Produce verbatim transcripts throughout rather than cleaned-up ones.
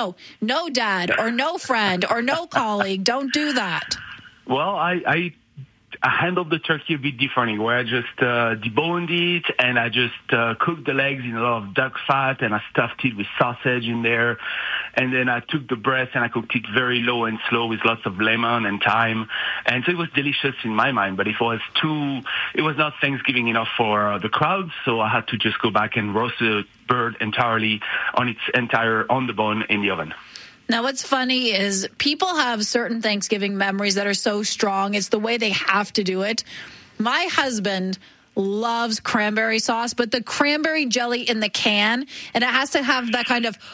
no, no dad or no friend or no colleague. Don't do that. Well, I, I I handled the turkey a bit differently, where I just uh, deboned it and I just uh, cooked the legs in a lot of duck fat, and I stuffed it with sausage in there. And then I took the breast and I cooked it very low and slow with lots of lemon and thyme. And so it was delicious in my mind, but it was too, it was not Thanksgiving enough for uh, the crowd. So I had to just go back and roast the bird entirely on its entire, on the bone in the oven. Now, what's funny is people have certain Thanksgiving memories that are so strong. It's the way they have to do it. My husband loves cranberry sauce, but the cranberry jelly in the can, and it has to have that kind of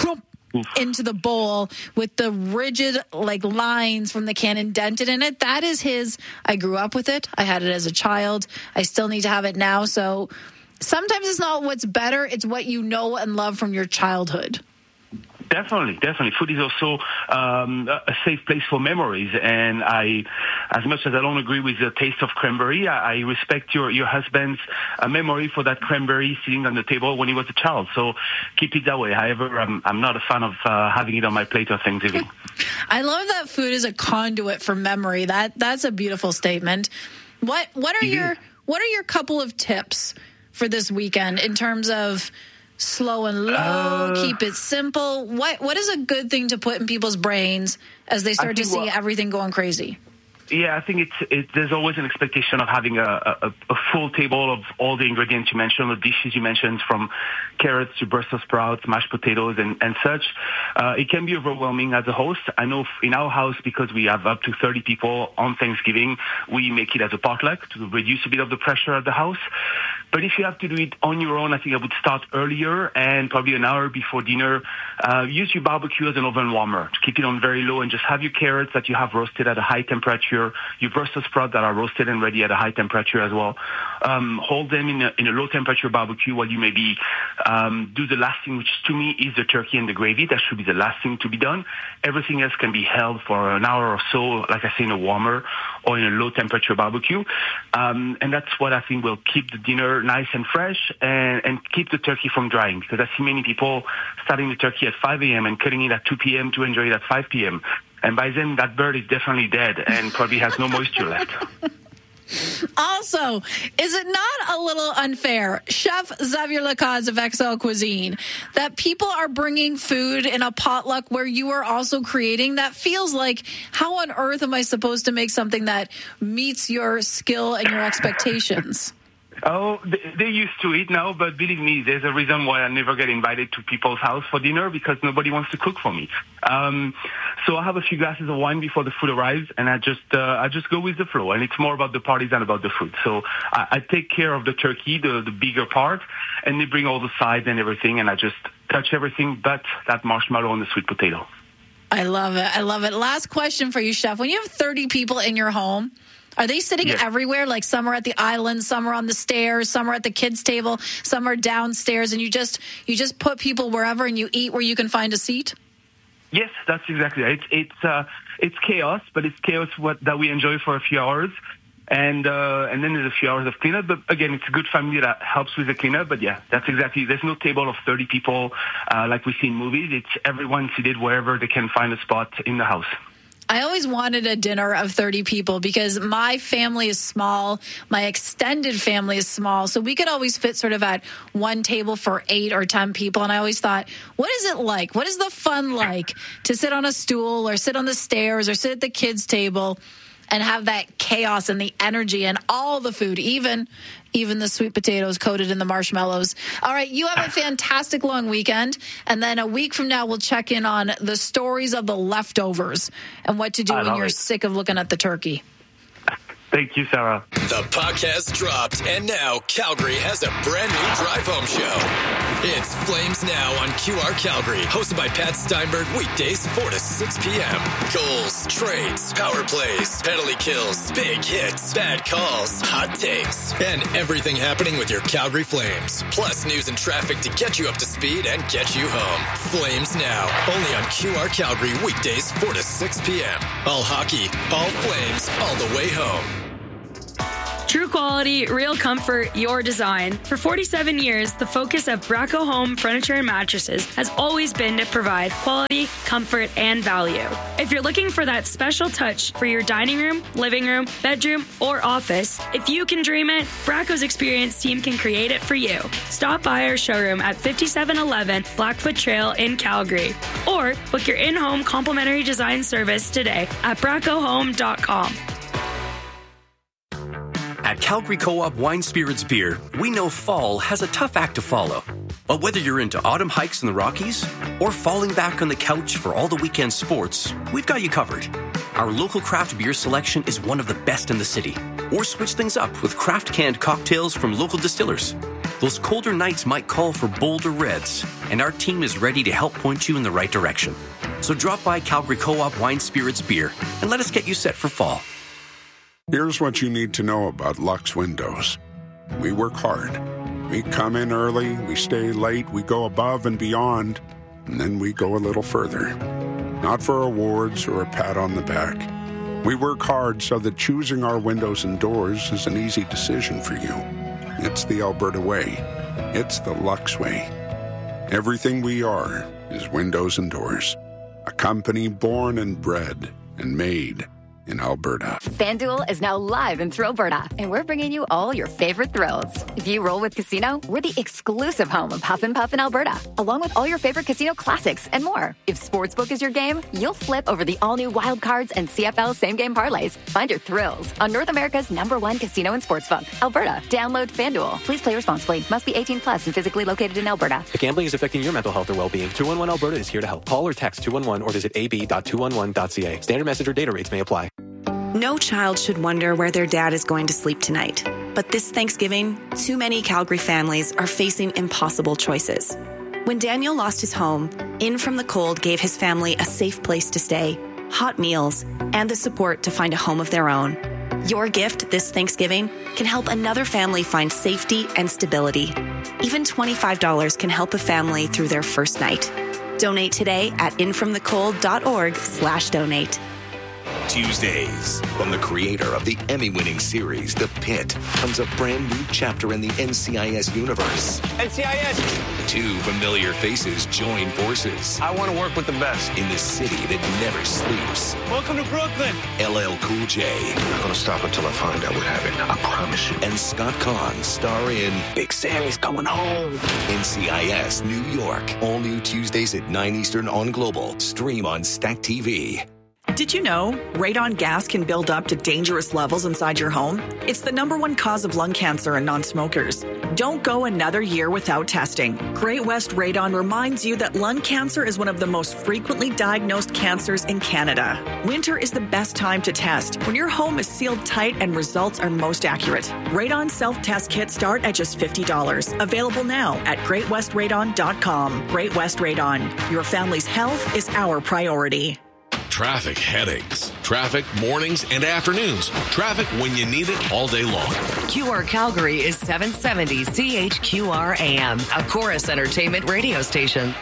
into the bowl with the rigid like lines from the can indented in it. That is his. I grew up with it. I had it as a child. I still need to have it now. So sometimes it's not what's better. It's what you know and love from your childhood. Definitely, definitely. Food is also um, a safe place for memories. And I, as much as I don't agree with the taste of cranberry, I, I respect your, your husband's uh, memory for that cranberry sitting on the table when he was a child. So keep it that way. However, I'm, I'm not a fan of uh, having it on my plate of Thanksgiving. I love that food is a conduit for memory. That That's a beautiful statement. What What are it your is. What are your couple of tips for this weekend in terms of slow and low, uh, keep it simple? What What is a good thing to put in people's brains as they start to see what, everything going crazy? Yeah, I think it's it, there's always an expectation of having a, a, a full table of all the ingredients you mentioned, the dishes you mentioned, from carrots to Brussels sprouts, mashed potatoes, and, and such. Uh, it can be overwhelming as a host. I know in our house, because we have up to thirty people on Thanksgiving, we make it as a potluck to reduce a bit of the pressure at the house. But if you have to do it on your own, I think I would start earlier and probably an hour before dinner. Uh, use your barbecue as an oven warmer to keep it on very low, and just have your carrots that you have roasted at a high temperature, your Brussels sprouts that are roasted and ready at a high temperature as well. Um, hold them in a, in a low temperature barbecue while you maybe um, do the last thing, which to me is the turkey and the gravy. That should be the last thing to be done. Everything else can be held for an hour or so, like I say, in a warmer or in a low temperature barbecue. Um, and that's what I think will keep the dinner nice and fresh, and, and keep the turkey from drying, because I see many people starting the turkey at five a.m. and cutting it at two p.m. to enjoy it at five p.m. And by then, that bird is definitely dead and probably has no moisture left. Also, is it not a little unfair, Chef Xavier Lacaze of X L Cuisine, that people are bringing food in a potluck where you are also creating? That feels like, how on earth am I supposed to make something that meets your skill and your expectations? Oh, they're used to it now, but believe me, there's a reason why I never get invited to people's house for dinner, because nobody wants to cook for me. Um, so I have a few glasses of wine before the food arrives, and I just uh, I just go with the flow, and it's more about the party than about the food. So I, I take care of the turkey, the, the bigger part, and they bring all the sides and everything, and I just touch everything but that marshmallow and the sweet potato. I love it. I love it. Last question for you, Chef. When you have thirty people in your home, are they sitting yes. everywhere? Like some are at the island, some are on the stairs, some are at the kids' table, some are downstairs, and you just you just put people wherever and you eat where you can find a seat? Yes, that's exactly it. It's it's uh, it's chaos, but it's chaos what, that we enjoy for a few hours, and uh, and then there's a few hours of cleanup. But again, it's a good family that helps with the cleanup. But yeah, that's exactly. There's no table of thirty people uh, like we see in movies. It's everyone seated wherever they can find a spot in the house. I always wanted a dinner of thirty people because my family is small. My extended family is small. So we could always fit sort of at one table for eight or ten people. And I always thought, what is it like? What is the fun like to sit on a stool or sit on the stairs or sit at the kids' table and have that chaos and the energy and all the food, even even the sweet potatoes coated in the marshmallows. All right, you have a fantastic long weekend. And then a week from now, we'll check in on the stories of the leftovers and what to do when you're it. sick of looking at the turkey. Thank you, Sarah. The podcast dropped, and now Calgary has a brand new drive home show. It's Flames Now on Q R Calgary, hosted by Pat Steinberg, weekdays four to six p.m. Goals, trades, power plays, penalty kills, big hits, bad calls, hot takes, and everything happening with your Calgary Flames. Plus news and traffic to get you up to speed and get you home. Flames Now, only on Q R Calgary, weekdays four to six p.m. All hockey, all Flames, all the way home. True quality, real comfort, your design. For forty-seven years, the focus of Braco Home Furniture and Mattresses has always been to provide quality, comfort, and value. If you're looking for that special touch for your dining room, living room, bedroom, or office, if you can dream it, Braco's experienced team can create it for you. Stop by our showroom at fifty-seven eleven Blackfoot Trail in Calgary, or book your in-home complimentary design service today at braco home dot com. At Calgary Co-op Wine Spirits Beer, we know fall has a tough act to follow. But whether you're into autumn hikes in the Rockies or falling back on the couch for all the weekend sports, we've got you covered. Our local craft beer selection is one of the best in the city. Or switch things up with craft canned cocktails from local distillers. Those colder nights might call for bolder reds, and our team is ready to help point you in the right direction. So drop by Calgary Co-op Wine Spirits Beer and let us get you set for fall. Here's what you need to know about Lux Windows. We work hard. We come in early, we stay late, we go above and beyond, and then we go a little further. Not for awards or a pat on the back. We work hard so that choosing our windows and doors is an easy decision for you. It's the Alberta way. It's the Lux way. Everything we are is windows and doors. A company born and bred and made in Alberta. FanDuel is now live in Thrillberta, and we're bringing you all your favorite thrills. If you roll with Casino, we're the exclusive home of Huff and Puff in Alberta, along with all your favorite casino classics and more. If Sportsbook is your game, you'll flip over the all-new Wild Cards and C F L same-game parlays. Find your thrills on North America's number one casino and sportsbook, Alberta. Download FanDuel. Please play responsibly. Must be eighteen plus and physically located in Alberta. If gambling is affecting your mental health or well-being, two one one Alberta is here to help. Call or text two one one or visit a b dot two one one dot c a. Standard message or data rates may apply. No child should wonder where their dad is going to sleep tonight. But this Thanksgiving, too many Calgary families are facing impossible choices. When Daniel lost his home, In From the Cold gave his family a safe place to stay, hot meals, and the support to find a home of their own. Your gift this Thanksgiving can help another family find safety and stability. Even twenty-five dollars can help a family through their first night. Donate today at infromthecold.org slash donate. Tuesdays. From the creator of the Emmy-winning series, The Pit, comes a brand new chapter in the N C I S universe. N C I S! Two familiar faces join forces. I want to work with the best. In the city that never sleeps. Welcome to Brooklyn! L L Cool J. I'm not going to stop until I find out what happened. I promise you. And Scott Conn star in Big Sammy's Coming Home. N C I S New York. All new Tuesdays at nine Eastern on Global. Stream on Stack T V. Did you know radon gas can build up to dangerous levels inside your home? It's the number one cause of lung cancer in non-smokers. Don't go another year without testing. Great West Radon reminds you that lung cancer is one of the most frequently diagnosed cancers in Canada. Winter is the best time to test, when your home is sealed tight and results are most accurate. Radon self-test kits start at just fifty dollars. Available now at great west radon dot com. Great West Radon. Your family's health is our priority. Traffic headaches. Traffic mornings and afternoons. Traffic when you need it all day long. Q R Calgary is seven seventy C H Q R A M, a Chorus Entertainment radio station.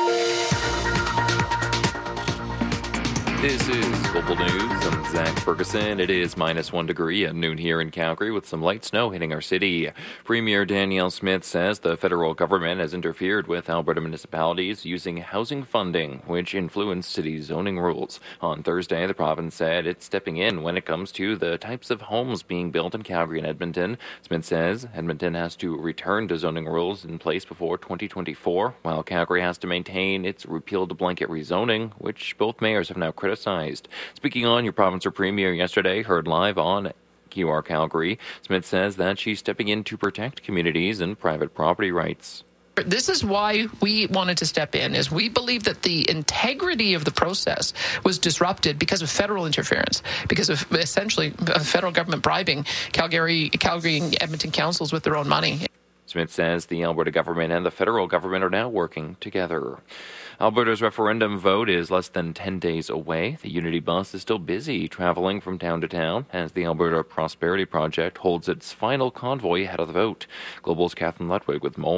This is Global News. I'm Zach Ferguson. It is minus one degree at noon here in Calgary with some light snow hitting our city. Premier Danielle Smith says the federal government has interfered with Alberta municipalities using housing funding, which influenced city zoning rules. On Thursday, the province said it's stepping in when it comes to the types of homes being built in Calgary and Edmonton. Smith says Edmonton has to return to zoning rules in place before twenty twenty-four, while Calgary has to maintain its repealed blanket rezoning, which both mayors have now criticized. Speaking on Your Province or Premier yesterday, heard live on Q R Calgary, Smith says that she's stepping in to protect communities and private property rights. This is why we wanted to step in, is we believe that the integrity of the process was disrupted because of federal interference, because of essentially the federal government bribing Calgary, Calgary and Edmonton councils with their own money. Smith says the Alberta government and the federal government are now working together. Alberta's referendum vote is less than ten days away. The Unity bus is still busy traveling from town to town as the Alberta Prosperity Project holds its final convoy ahead of the vote. Global's Catherine Ludwig with more.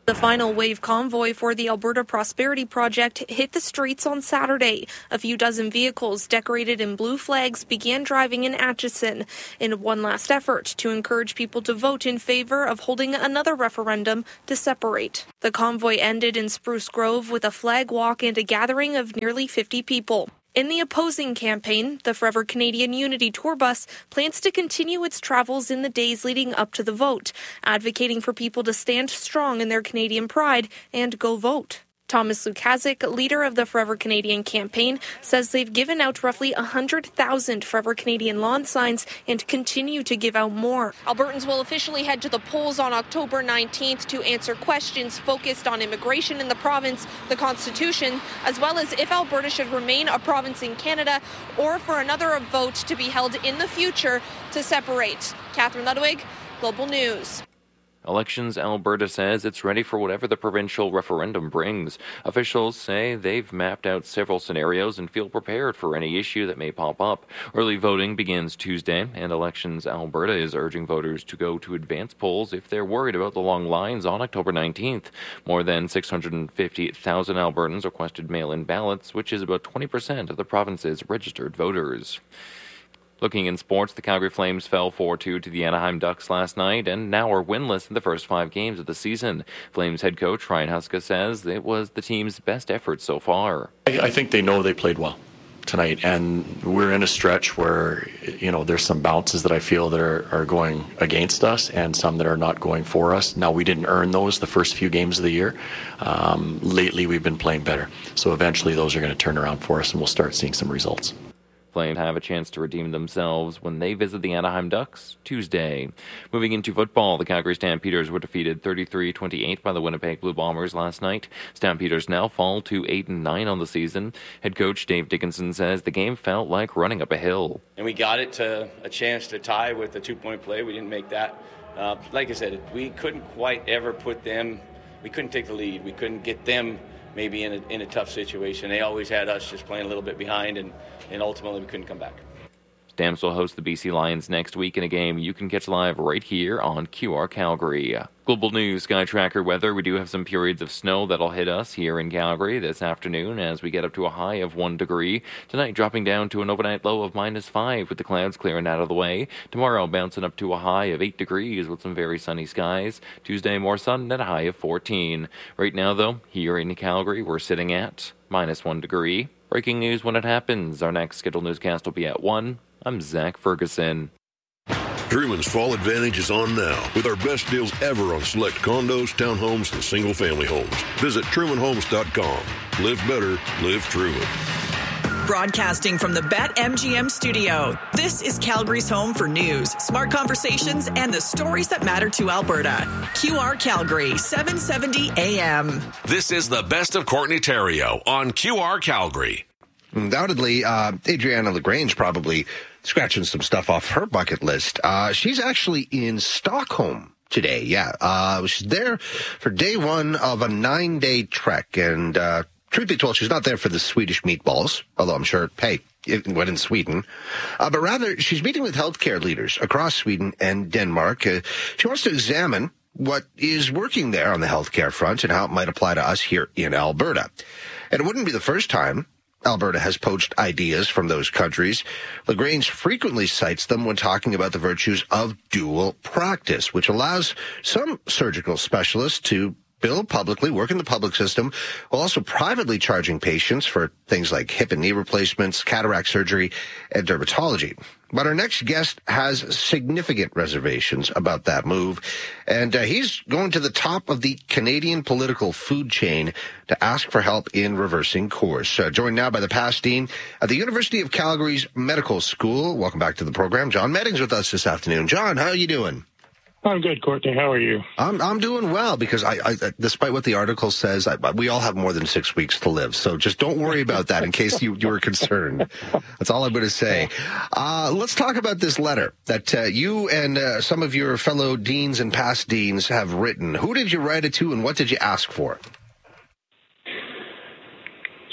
The final wave convoy for the Alberta Prosperity Project hit the streets on Saturday. A few dozen vehicles decorated in blue flags began driving in Atchison in one last effort to encourage people to vote in favor of holding another referendum to separate. The convoy ended in Spruce Grove with a flag walk and a gathering of nearly fifty people. In the opposing campaign, the Forever Canadian Unity Tour Bus plans to continue its travels in the days leading up to the vote, advocating for people to stand strong in their Canadian pride and go vote. Thomas Lukazik, leader of the Forever Canadian campaign, says they've given out roughly one hundred thousand Forever Canadian lawn signs and continue to give out more. Albertans will officially head to the polls on October nineteenth to answer questions focused on immigration in the province, the Constitution, as well as if Alberta should remain a province in Canada or for another vote to be held in the future to separate. Catherine Ludwig, Global News. Elections Alberta says it's ready for whatever the provincial referendum brings. Officials say they've mapped out several scenarios and feel prepared for any issue that may pop up. Early voting begins Tuesday, and Elections Alberta is urging voters to go to advance polls if they're worried about the long lines on October nineteenth. More than six hundred fifty thousand Albertans requested mail-in ballots, which is about twenty percent of the province's registered voters. Looking in sports, the Calgary Flames fell four two to the Anaheim Ducks last night and now are winless in the first five games of the season. Flames head coach Ryan Huska says it was the team's best effort so far. I, I think they know they played well tonight, and we're in a stretch where, you know, there's some bounces that I feel that are, are going against us and some that are not going for us. Now, we didn't earn those the first few games of the year. Um, lately, we've been playing better. So eventually those are going to turn around for us and we'll start seeing some results. Flames have a chance to redeem themselves when they visit the Anaheim Ducks Tuesday. Moving into football, the Calgary Stampeders were defeated thirty-three twenty-eight by the Winnipeg Blue Bombers last night. Stampeders now fall to eight and nine on the season. Head coach Dave Dickinson says the game felt like running up a hill. And we got it to a chance to tie with the two-point play. We didn't make that. Uh, like I said, we couldn't quite ever put them, we couldn't take the lead. We couldn't get them maybe in a, in a tough situation. They always had us just playing a little bit behind, and, and ultimately we couldn't come back. Stamps will host the B C Lions next week in a game you can catch live right here on Q R Calgary. Global News Sky Tracker weather. We do have some periods of snow that'll hit us here in Calgary this afternoon as we get up to a high of one degree. Tonight dropping down to an overnight low of minus five with the clouds clearing out of the way. Tomorrow bouncing up to a high of eight degrees with some very sunny skies. Tuesday more sun at a high of fourteen. Right now though, here in Calgary we're sitting at minus one degree. Breaking news when it happens. Our next scheduled newscast will be at one. I'm Zach Ferguson. Truman's Fall Advantage is on now with our best deals ever on select condos, townhomes, and single-family homes. Visit Truman Homes dot com. Live better, live Truman. Broadcasting from the BetMGM studio, this is Calgary's home for news, smart conversations, and the stories that matter to Alberta. Q R Calgary, seven seventy A M. This is the best of Courtney Theriault on Q R Calgary. Undoubtedly, uh, Adriana LaGrange probably scratching some stuff off her bucket list. Uh, she's actually in Stockholm today. Yeah, uh, she's there for day one of a nine-day trek. And uh, truth be told, she's not there for the Swedish meatballs, although I'm sure, hey, it went in Sweden. Uh, but rather, she's meeting with healthcare leaders across Sweden and Denmark. Uh, she wants to examine what is working there on the healthcare front and how it might apply to us here in Alberta. And it wouldn't be the first time Alberta has poached ideas from those countries. LaGrange frequently cites them when talking about the virtues of dual practice, which allows some surgical specialists to bill publicly, work in the public system, while also privately charging patients for things like hip and knee replacements, cataract surgery, and dermatology. But our next guest has significant reservations about that move, and uh, he's going to the top of the Canadian political food chain to ask for help in reversing course. Uh, joined now by the past dean at the University of Calgary's Medical School. Welcome back to the program. John Medding's with us this afternoon. John, how are you doing? I'm good, Courtney. How are you? I'm I'm doing well because I, I despite what the article says, I, we all have more than six weeks to live. So just don't worry about that in case you, you were concerned. That's all I'm going to say. Uh, let's talk about this letter that uh, you and uh, some of your fellow deans and past deans have written. Who did you write it to and what did you ask for?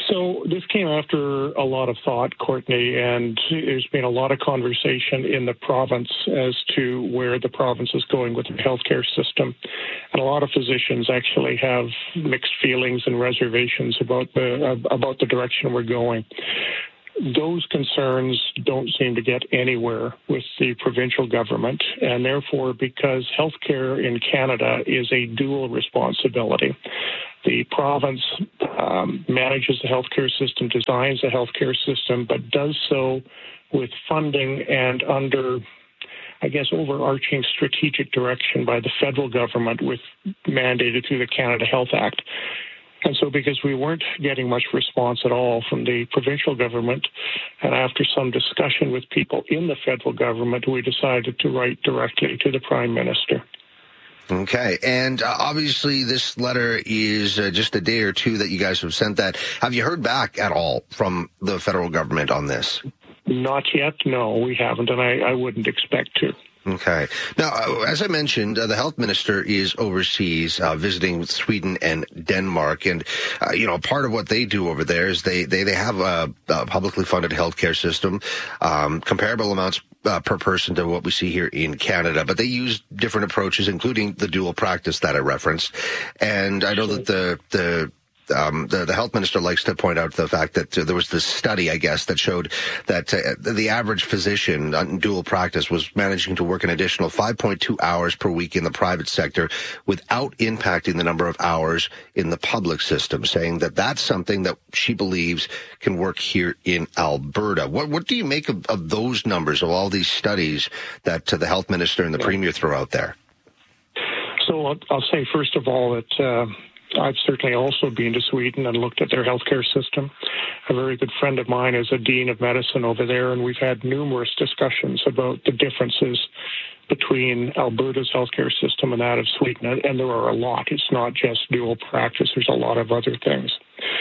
So this came after a lot of thought, Courtney, and there's been a lot of conversation in the province as to where the province is going with the healthcare system. And a lot of physicians actually have mixed feelings and reservations about the about the direction we're going. Those concerns don't seem to get anywhere with the provincial government, and therefore, because healthcare in Canada is a dual responsibility, the province um, manages the healthcare system, designs the healthcare system, but does so with funding and under, I guess, overarching strategic direction by the federal government, with mandated through the Canada Health Act. And so because we weren't getting much response at all from the provincial government, and after some discussion with people in the federal government, we decided to write directly to the Prime Minister. Okay. And uh, obviously this letter is uh, just a day or two that you guys have sent that. Have you heard back at all from the federal government on this? Not yet. No, we haven't, and I, I wouldn't expect to. Okay. Now, uh, as I mentioned, uh, the health minister is overseas uh, visiting Sweden and Denmark. And, uh, you know, part of what they do over there is they, they, they have a, a publicly funded healthcare system, um, comparable amounts uh, per person to what we see here in Canada. But they use different approaches, including the dual practice that I referenced. And I know that the, the, Um, the, the health minister likes to point out the fact that uh, there was this study, I guess, that showed that uh, the average physician in dual practice was managing to work an additional five point two hours per week in the private sector without impacting the number of hours in the public system, saying that that's something that she believes can work here in Alberta. What, what do you make of, of those numbers, of all these studies that uh, the health minister and the premier throw out there? So I'll, I'll say, first of all, that uh, I've certainly also been to Sweden and looked at their healthcare system. A very good friend of mine is a dean of medicine over there, and we've had numerous discussions about the differences between Alberta's healthcare system and that of Sweden, and there are a lot. It's not just dual practice. There's a lot of other things.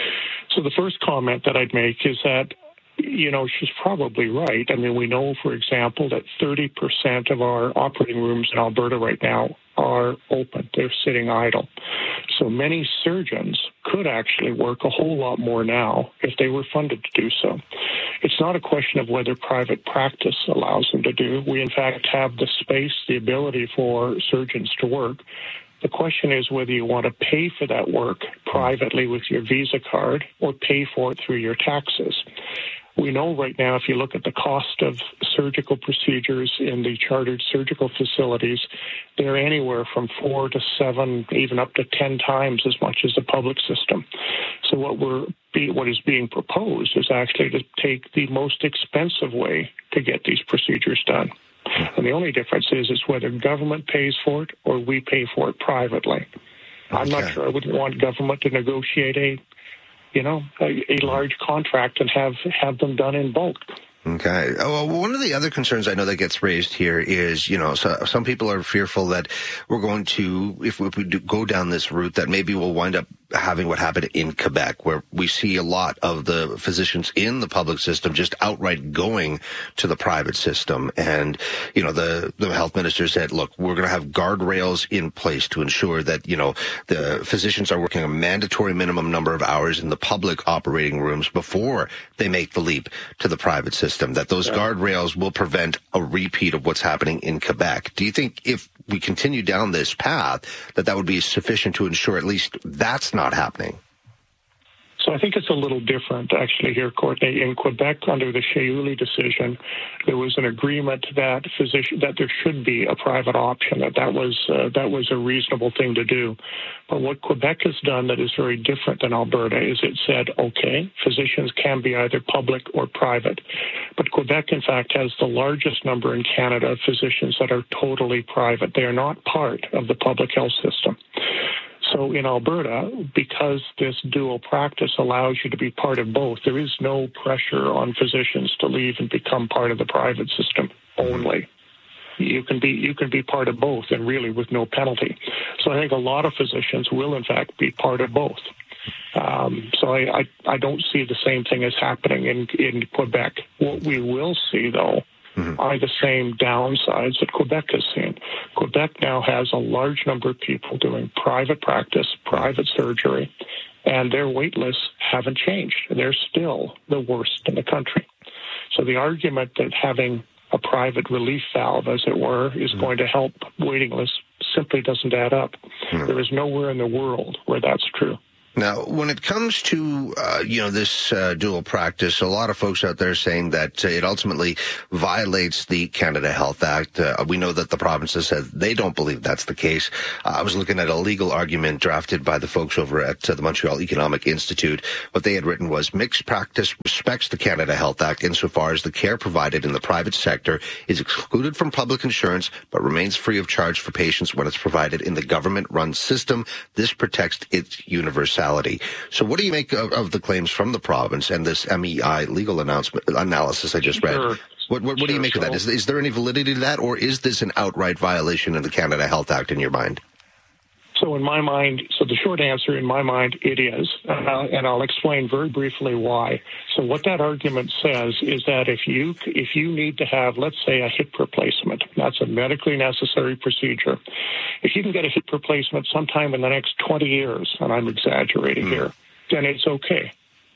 So the first comment that I'd make is that, you know, she's probably right. I mean, we know, for example, that thirty percent of our operating rooms in Alberta right now are open. They're sitting idle. So many surgeons could actually work a whole lot more now if they were funded to do so. It's not a question of whether private practice allows them to do. We, in fact, have the space, the ability for surgeons to work. The question is whether you want to pay for that work privately with your Visa card or pay for it through your taxes. We know right now, if you look at the cost of surgical procedures in the chartered surgical facilities, they're anywhere from four to seven, even up to ten times as much as the public system. So what we're what is being proposed is actually to take the most expensive way to get these procedures done. And the only difference is, is whether government pays for it or we pay for it privately. I'm okay. not sure I wouldn't want government to negotiate a you know, a, a large contract and have, have them done in bulk. Okay. Well, one of the other concerns I know that gets raised here is, you know, so some people are fearful that we're going to, if we, if we do go down this route, that maybe we'll wind up having what happened in Quebec, where we see a lot of the physicians in the public system just outright going to the private system. And, you know, the, the health minister said, look, we're going to have guardrails in place to ensure that, you know, the physicians are working a mandatory minimum number of hours in the public operating rooms before they make the leap to the private system, that those guardrails will prevent a repeat of what's happening in Quebec. Do you think if we continue down this path, that that would be sufficient to ensure at least that's not happening? So I think it's a little different, actually, here, Courtney. In Quebec, under the Shaouli decision, there was an agreement that physician that there should be a private option, that that was, uh, that was a reasonable thing to do. But what Quebec has done that is very different than Alberta is it said, okay, physicians can be either public or private. But Quebec, in fact, has the largest number in Canada of physicians that are totally private. They are not part of the public health system. So in Alberta, because this dual practice allows you to be part of both, there is no pressure on physicians to leave and become part of the private system only. You can be you can be part of both, and really with no penalty. So I think a lot of physicians will, in fact, be part of both. Um, so I, I, I don't see the same thing as happening in, in Quebec. What we will see, though, Mm-hmm. are the same downsides that Quebec has seen. Quebec now has a large number of people doing private practice, private surgery, and their wait lists haven't changed. They're still the worst in the country. So the argument that having a private relief valve, as it were, is mm. going to help waiting lists simply doesn't add up. Mm. There is nowhere in the world where that's true. Now, when it comes to, uh, you know, this uh, dual practice, a lot of folks out there saying that uh, it ultimately violates the Canada Health Act. Uh, we know that the provinces said they don't believe that's the case. Uh, I was looking at a legal argument drafted by the folks over at uh, the Montreal Economic Institute. What they had written was, mixed practice respects the Canada Health Act insofar as the care provided in the private sector is excluded from public insurance but remains free of charge for patients when it's provided in the government-run system. This protects its universality. So what do you make of, of the claims from the province and this M E I legal announcement analysis I just read? Sure. What, what, what sure, do you make so. of that? Is, is there any validity to that, or is this an outright violation of the Canada Health Act in your mind? So in my mind, so the short answer, in my mind, it is, uh, and I'll explain very briefly why. So what that argument says is that if you if you need to have, let's say, a hip replacement, that's a medically necessary procedure. If you can get a hip replacement sometime in the next twenty years, and I'm exaggerating mm. here, then it's okay.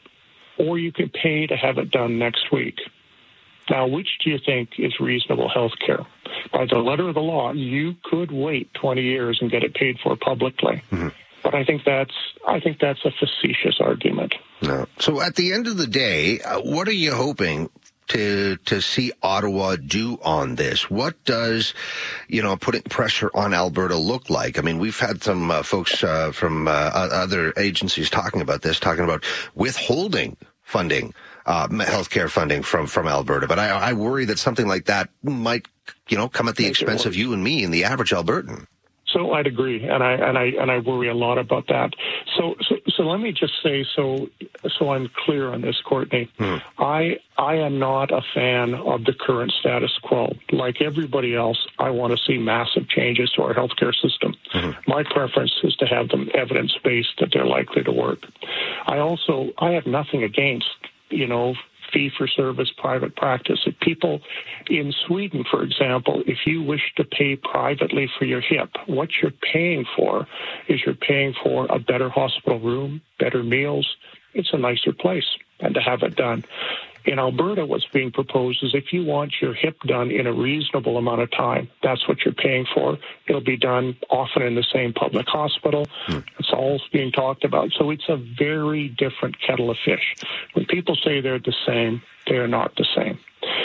Or you can pay to have it done next week. Now, which do you think is reasonable health care? By the letter of the law, you could wait twenty years and get it paid for publicly. Mm-hmm. But I think that's I think that's a facetious argument. No. So at the end of the day, uh, what are you hoping to to see Ottawa do on this? What does, you know, putting pressure on Alberta look like? I mean, we've had some uh, folks uh, from uh, other agencies talking about this, talking about withholding funding. Uh, healthcare funding from, from Alberta. But I, I worry that something like that might, you know, come at the expense of you and me and the average Albertan. So I'd agree, and I and I and I worry a lot about that. So so, so let me just say, so so I'm clear on this, Courtney. Hmm. I I am not a fan of the current status quo. Like everybody else, I want to see massive changes to our healthcare system. Hmm. My preference is to have them evidence-based that they're likely to work. I also I have nothing against, you know, fee-for-service private practice. If people in Sweden, for example, if you wish to pay privately for your hip, what you're paying for is you're paying for a better hospital room, better meals. It's a nicer place, and to have it done. In Alberta, what's being proposed is if you want your hip done in a reasonable amount of time, that's what you're paying for. It'll be done often in the same public hospital. Hmm. It's all being talked about. So it's a very different kettle of fish. When people say they're the same, they're not the same.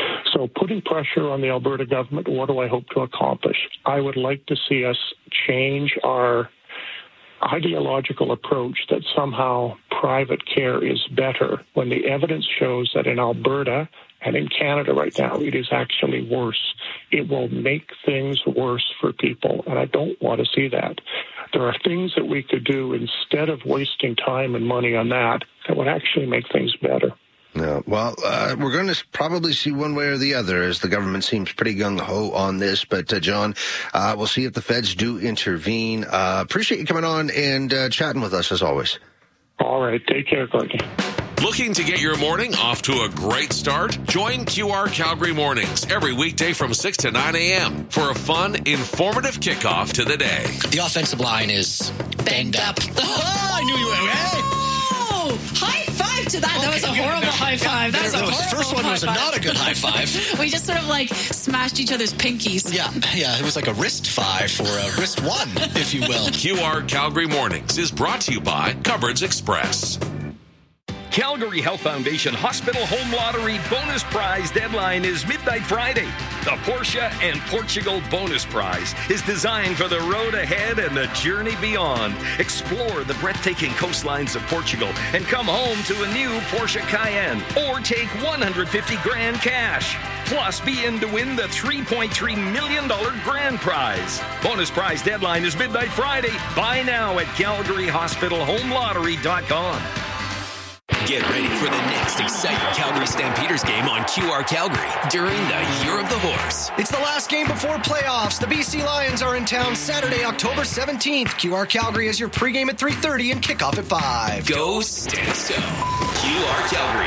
So putting pressure on the Alberta government, what do I hope to accomplish? I would like to see us change our ideological approach that somehow private care is better when the evidence shows that in Alberta and in Canada right now, it is actually worse. It will make things worse for people, and I don't want to see that. There are things that we could do instead of wasting time and money on that that would actually make things better. No, well, uh, we're going to probably see one way or the other as the government seems pretty gung-ho on this. But, uh, John, uh, we'll see if the feds do intervene. Uh, appreciate you coming on and uh, chatting with us, as always. All right. Take care, Courtney. Looking to get your morning off to a great start? Join Q R Calgary Mornings every weekday from six to nine a.m. for a fun, informative kickoff to the day. The offensive line is banged up. Oh, I knew you were, right? Oh, high five to that. That was a horrible high five. That was a horrible first one was high not a good high five. We just sort of like smashed each other's pinkies. Yeah, yeah, it was like a wrist five or a wrist one, if you will. Q R Calgary Mornings is brought to you by Cupboards Express. Calgary Health Foundation Hospital Home Lottery bonus prize deadline is midnight Friday. The Porsche and Portugal bonus prize is designed for the road ahead and the journey beyond. Explore the breathtaking coastlines of Portugal and come home to a new Porsche Cayenne or take one hundred fifty grand cash. Plus, be in to win the three point three million dollars grand prize. Bonus prize deadline is midnight Friday. Buy now at calgary hospital home lottery dot com. Get ready for the next exciting Calgary Stampeders game on Q R Calgary during the Year of the Horse. It's the last game before playoffs. The B C Lions are in town Saturday, October seventeenth. Q R Calgary is your pregame at three thirty and kickoff at five. Go Stanso. Q R Calgary.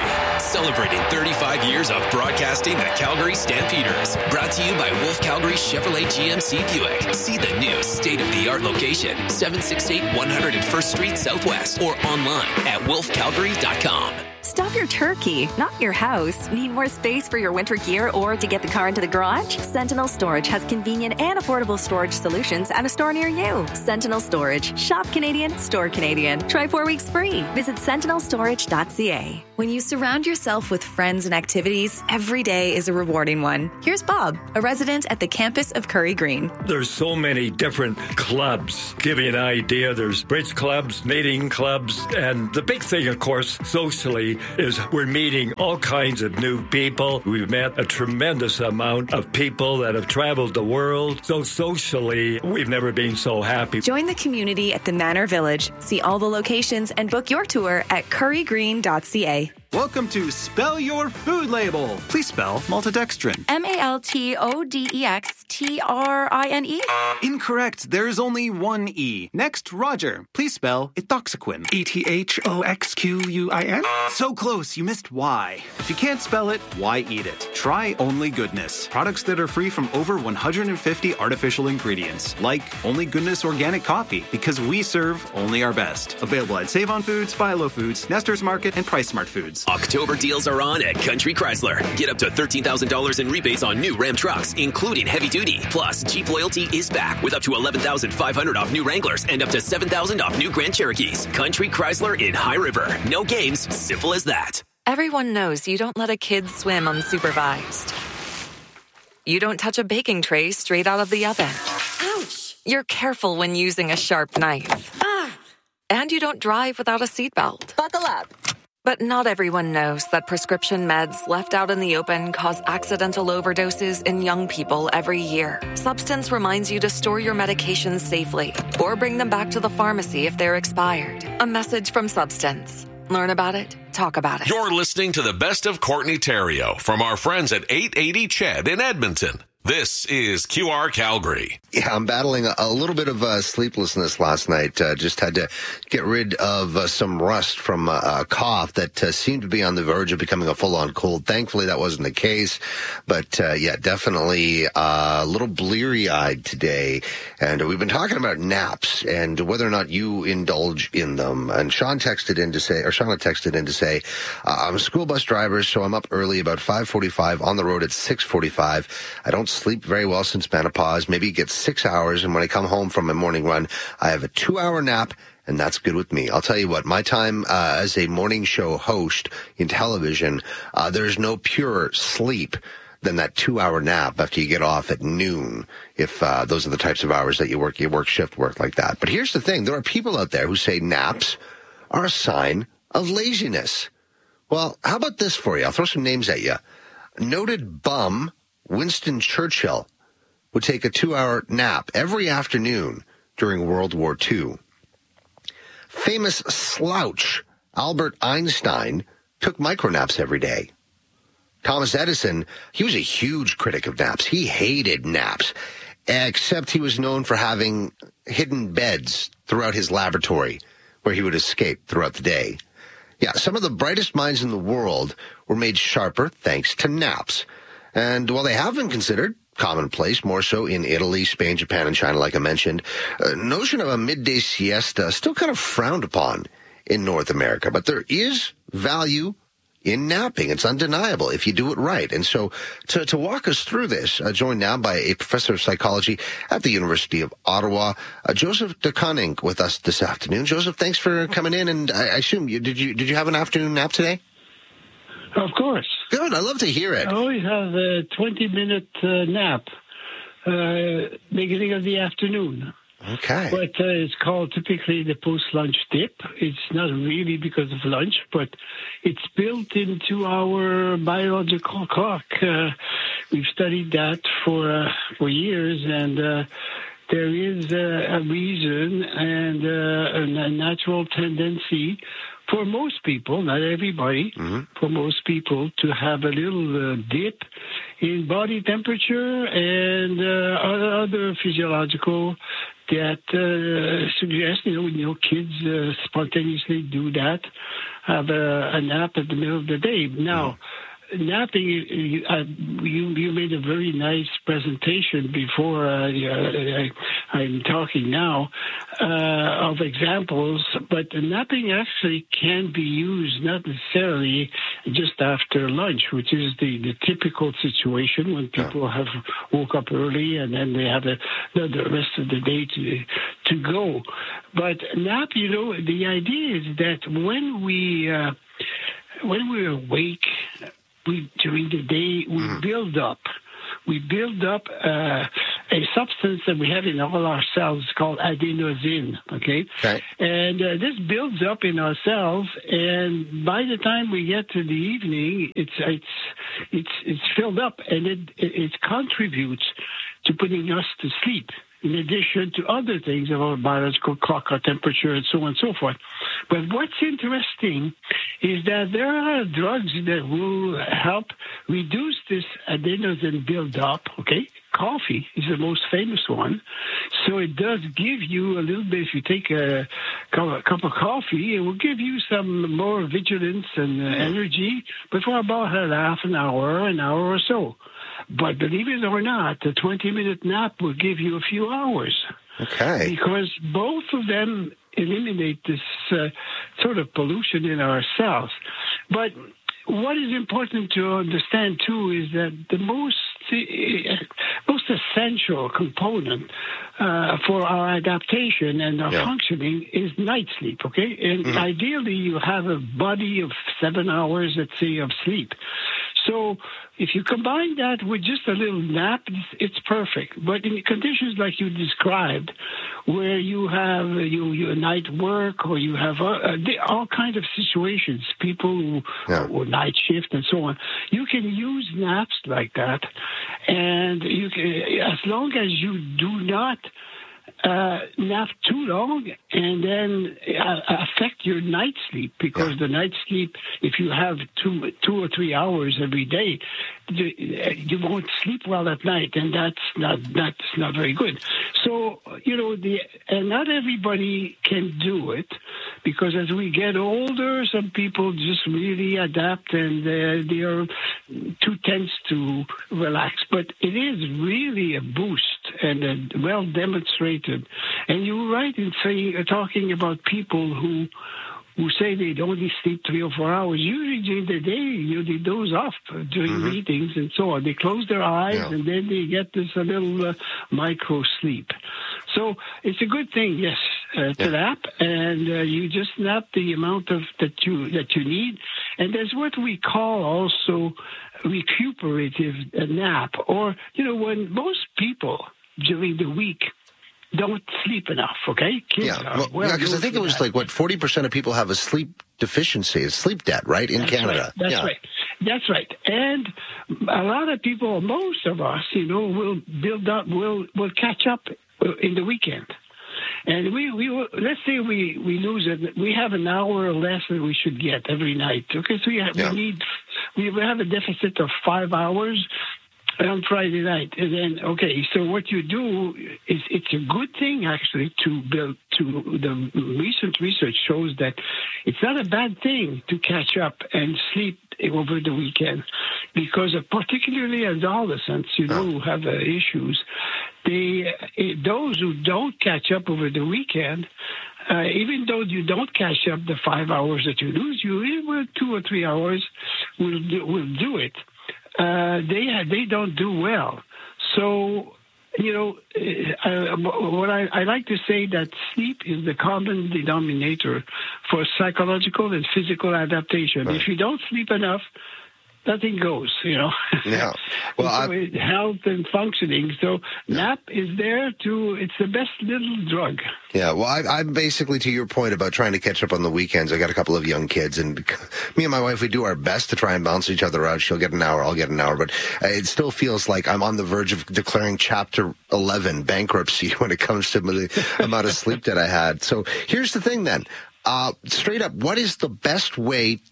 Celebrating thirty-five years of broadcasting the Calgary Stampeders. Brought to you by Wolf Calgary Chevrolet G M C Buick. See the new state-of-the-art location, seven sixty-eight one hundred first Street Southwest, or online at wolf calgary dot com. Stop your turkey, not your house. Need more space for your winter gear or to get the car into the garage? Sentinel Storage has convenient and affordable storage solutions at a store near you. Sentinel Storage. Shop Canadian, store Canadian. Try four weeks free. Visit sentinel storage dot c a. When you surround yourself with friends and activities, every day is a rewarding one. Here's Bob, a resident at the campus of Curry Green. There's so many different clubs. Give you an idea, there's bridge clubs, knitting clubs, and the big thing, of course, socially, is we're meeting all kinds of new people. We've met a tremendous amount of people that have traveled the world. So socially, we've never been so happy. Join the community at the Manor Village. See all the locations and book your tour at curry green dot c a. Welcome to Spell Your Food Label. Please spell maltodextrin. M A L T O D E X T R I N E? Incorrect. There is only one E. Next, Roger. Please spell etoxaquin. E T H O X Q U I N? So close, you missed Y. If you can't spell it, why eat it? Try Only Goodness. Products that are free from over one hundred fifty artificial ingredients. Like Only Goodness Organic Coffee, because we serve only our best. Available at Save On Foods, Philo Foods, Nestor's Market, and Price Smart Foods. October deals are on at Country Chrysler. Get up to thirteen thousand dollars in rebates on new Ram trucks, including heavy duty. Plus, Jeep Loyalty is back with up to eleven thousand five hundred dollars off new Wranglers and up to seven thousand dollars off new Grand Cherokees. Country Chrysler in High River. No games, simple as that. Everyone knows you don't let a kid swim unsupervised. You don't touch a baking tray straight out of the oven. Ouch! You're careful when using a sharp knife. Ah! And you don't drive without a seatbelt. Buckle up. But not everyone knows that prescription meds left out in the open cause accidental overdoses in young people every year. Substance reminds you to store your medications safely or bring them back to the pharmacy if they're expired. A message from Substance. Learn about it. Talk about it. You're listening to the best of Courtney Theriault from our friends at eight eighty Ched in Edmonton. This is Q R Calgary. Yeah, I'm battling a, a little bit of uh, sleeplessness last night. Uh, just had to get rid of uh, some rust from uh, a cough that uh, seemed to be on the verge of becoming a full-on cold. Thankfully, that wasn't the case. But, uh, yeah, definitely uh, a little bleary-eyed today. And we've been talking about naps and whether or not you indulge in them. And Sean texted in to say, or Shauna texted in to say, uh, I'm a school bus driver, so I'm up early about five forty-five, on the road at six forty-five. I don't sleep very well since menopause, maybe get six hours, and when I come home from my morning run, I have a two-hour nap, and that's good with me. I'll tell you what, my time uh, as a morning show host in television, uh, there's no purer sleep than that two-hour nap after you get off at noon, if uh, those are the types of hours that you work, you work shift work like that. But here's the thing, there are people out there who say naps are a sign of laziness. Well, how about this for you? I'll throw some names at you. Noted bum Winston Churchill would take a two-hour nap every afternoon during World War Two. Famous slouch Albert Einstein took micronaps every day. Thomas Edison, he was a huge critic of naps. He hated naps, except he was known for having hidden beds throughout his laboratory where he would escape throughout the day. Yeah, some of the brightest minds in the world were made sharper thanks to naps. And while they have been considered commonplace, more so in Italy, Spain, Japan, and China, like I mentioned, the notion of a midday siesta still kind of frowned upon in North America. But there is value in napping. It's undeniable if you do it right. And so to, to walk us through this, uh, joined now by a professor of psychology at the University of Ottawa, uh, Joseph de Koning, with us this afternoon. Joseph, thanks for coming in. And I, I assume, you did you did you have an afternoon nap today? Of course. Good. I love to hear it. I always have a twenty-minute uh, nap, uh, beginning of the afternoon. Okay. But uh, it's called typically the post-lunch dip. It's not really because of lunch, but it's built into our biological clock. Uh, we've studied that for uh, for years, and uh, there is uh, a reason and uh, a natural tendency for most people, not everybody, mm-hmm. for most people to have a little uh, dip in body temperature and uh, other physiological that uh, suggest, you know, you know, kids uh, spontaneously do that, have a, a nap at the middle of the day. Now, mm. napping, you, uh, you you made a very nice presentation before uh, I, I'm talking now uh, of examples, but napping actually can be used not necessarily just after lunch, which is the, the typical situation when people have woke up early and then they have the, the rest of the day to to go. But nap, you know, the idea is that when we uh, when we're awake, we during the day we mm. build up. We build up uh, a substance that we have in all our cells called adenosine, okay? okay. And uh, this builds up in our cells, and by the time we get to the evening, it's it's it's it's filled up, and it it, it contributes to putting us to sleep, in addition to other things of our biological clock, our temperature, and so on and so forth. But what's interesting is that there are drugs that will help reduce this adenosine buildup, okay? Coffee is the most famous one. So it does give you a little bit, if you take a cup of coffee, it will give you some more vigilance and uh, energy, but for about a half an hour, an hour or so. But believe it or not, a twenty-minute nap will give you a few hours. Okay. Because both of them eliminate this uh, sort of pollution in our cells. But what is important to understand, too, is that the most uh, most essential component uh, for our adaptation and our yeah. functioning is night sleep, okay? And mm-hmm. ideally, you have a body of seven hours, let's say, of sleep. So if you combine that with just a little nap, it's, it's perfect. But in conditions like you described, where you have you, you night work or you have uh, all kinds of situations, people who yeah. or night shift and so on, you can use naps like that, and you can, as long as you do not uh, nap too long and then uh, affect your night sleep, because yeah. the night sleep, if you have two two or three hours every day, you won't sleep well at night, and that's not that's not very good. So, you know, the and not everybody can do it, because as we get older, some people just really adapt and uh, they are too tense to relax. But it is really a boost and a well demonstrated. And you're right in saying, uh, talking about people who who say they only sleep three or four hours. Usually during the day, you know, they doze off during mm-hmm. meetings and so on. They close their eyes yeah. and then they get this a little uh, micro sleep. So it's a good thing, yes, uh, to yeah. nap, and uh, you just nap the amount of that you that you need. And there's what we call also recuperative nap, or you know, when most people during the week don't sleep enough, okay? Kids yeah, well, well yeah, because I think it was that. like, what, forty percent of people have a sleep deficiency, a sleep debt, right, in That's Canada. Right. That's yeah. right. That's right. And a lot of people, most of us, you know, will build up, will will catch up in the weekend. And we, we let's say we, we lose it. We have an hour less than we should get every night. Okay, so we, have, yeah. we need, we have a deficit of five hours on Friday night. And then, okay, so what you do is, it's a good thing, actually, to build, to, the recent research shows that it's not a bad thing to catch up and sleep over the weekend, because uh, particularly adolescents, you know, who have uh, issues, they, uh, those who don't catch up over the weekend, uh, even though you don't catch up the five hours that you lose, you even two or three hours will do, will do it. Uh, they they don't do well. So, you know, uh, what I, I like to say that sleep is the common denominator for psychological and physical adaptation. Right. If you don't sleep enough, nothing goes, you know. Yeah. Well, so I, health and functioning. So yeah. nap is there to, it's the best little drug. Yeah. Well, I, I'm basically, to your point about trying to catch up on the weekends, I got a couple of young kids, and me and my wife, we do our best to try and balance each other out. She'll get an hour, I'll get an hour, but it still feels like I'm on the verge of declaring Chapter eleven bankruptcy when it comes to the amount of sleep that I had. So here's the thing then. Uh, straight up, what is the best way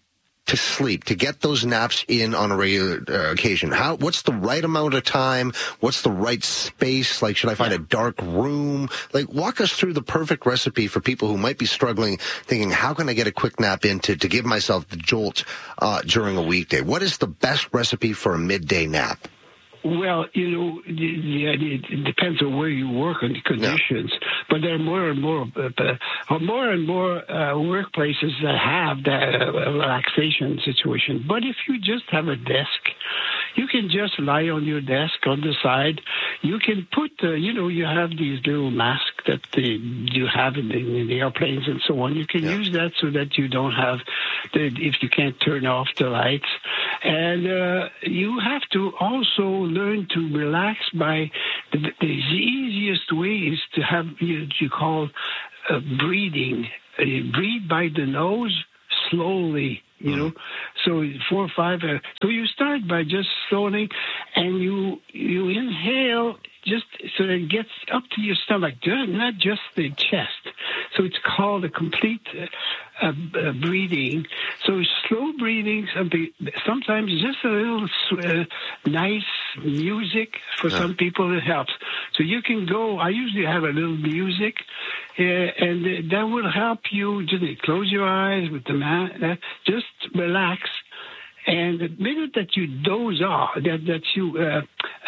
to sleep, to get those naps in on a regular uh, occasion? How? What's the right amount of time? What's the right space? Like, should I find a dark room? Like, walk us through the perfect recipe for people who might be struggling, thinking, how can I get a quick nap in to, to give myself the jolt uh, during a weekday? What is the best recipe for a midday nap? Well, you know, yeah, it depends on where you work and the conditions. Yeah. But there are more and more, uh, more and more uh, workplaces that have that uh, relaxation situation. But if you just have a desk, you can just lie on your desk on the side. You can put, uh, you know, you have these little masks that they, you have in the, in the airplanes and so on. You can yeah. use that so that you don't have, the, if you can't turn off the lights. And uh, you have to also learn to relax by, the, the easiest way is to have, you, you call uh, breathing. Uh, breathe by the nose slowly. You know, so four or five. Uh, so you start by just slowing, and you you inhale just so that it gets up to your stomach, not just the chest. So it's called a complete uh, uh, breathing. So slow breathing. Sometimes just a little uh, nice music for yeah. some people it helps. So you can go. I usually have a little music, uh, and that will help you. Just close your eyes with the man. Uh, just relax, and the minute that you doze off, that that you uh,